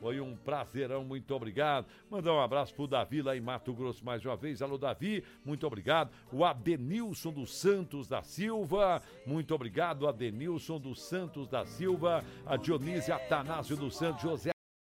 Foi um prazerão, muito obrigado. Mandar um abraço pro Davi lá em Mato Grosso mais uma vez. Alô, Davi, muito obrigado. O Adenilson dos Santos da Silva, muito obrigado, Adenilson dos Santos da Silva. A Dionísia Atanásio dos Santos, José